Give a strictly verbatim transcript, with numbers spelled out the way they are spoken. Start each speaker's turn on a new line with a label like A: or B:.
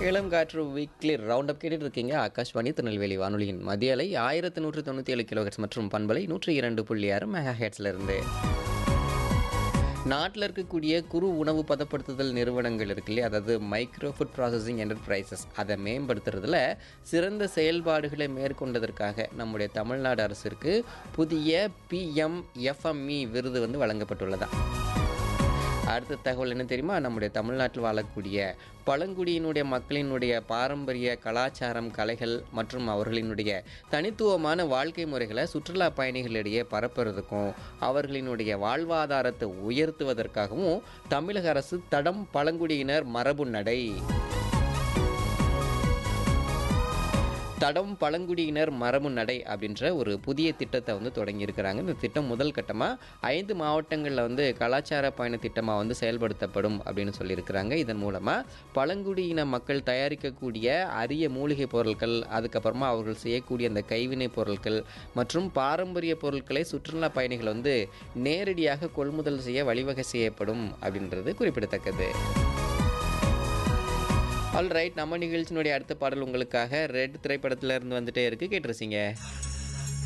A: இளம் காற்று weekly round up கேட்டுட்டு இருக்கீங்க. ஆகாஷ்வாணி திருநெல்வேலி வானொலியின் மதிய அலை ஆயிரத்து நூற்று தொண்ணூற்றி ஏழு கிலோஹெட்ஸ் மற்றும் பண்பலை நூற்றி இரண்டு புள்ளி ஆறு மெகா ஹெட்ஸ்ல இருந்து நாட்டில் இருக்கக்கூடிய குறு உணவு பதப்படுத்துதல் நிறுவனங்கள் இருக்கு இல்லையா, அதாவது மைக்ரோ ஃபுட் ப்ராசஸிங் என்டர்பிரைசஸ், அதை மேம்படுத்துறதுல சிறந்த செயல்பாடுகளை மேற்கொண்டதற்காக நம்முடைய தமிழ்நாடு அரசிற்கு புதிய பிஎம்எஃப்எம்இ விருது வந்து வழங்கப்பட்டுள்ளதா. அடுத்த தகவல் என்ன தெரியுமா, நம்முடைய தமிழ்நாட்டில் வாழக்கூடிய பழங்குடியினுடைய மக்களினுடைய பாரம்பரிய கலாச்சாரம், கலைகள் மற்றும் அவர்களினுடைய தனித்துவமான வாழ்க்கை முறைகளை சுற்றுலா பயணிகளிடையே பரப்புறதுக்கும் அவர்களினுடைய வாழ்வாதாரத்தை உயர்த்துவதற்காகவும் தமிழக அரசு தடம் பழங்குடியினர் மரபு நடை தடம் பழங்குடியினர் மரபு நடை அப்படின்ற ஒரு புதிய திட்டத்தை வந்து தொடங்கியிருக்கிறாங்க. இந்த திட்டம் முதல் கட்டமாக ஐந்து மாவட்டங்களில் வந்து கலாச்சார பயண திட்டமாக வந்து செயல்படுத்தப்படும் அப்படின்னு சொல்லியிருக்கிறாங்க. இதன் மூலமாக பழங்குடியின மக்கள் தயாரிக்கக்கூடிய அரிய மூலிகை பொருட்கள், அதுக்கப்புறமா அவர்கள் செய்யக்கூடிய அந்த கைவினை பொருட்கள் மற்றும் பாரம்பரிய பொருட்களை சுற்றுலா பயணிகள் வந்து நேரடியாக கொள்முதல் செய்ய வழிவகை செய்யப்படும் அப்படின்றது குறிப்பிடத்தக்கது. ஆல் ரைட், நம்ம நிகழ்ச்சியினுடைய அடுத்த பாடல் உங்களுக்காக ரெட் திரைப்படத்தில் இருந்து வந்துட்டே இருக்கு, கேட்டுருச்சிங்க.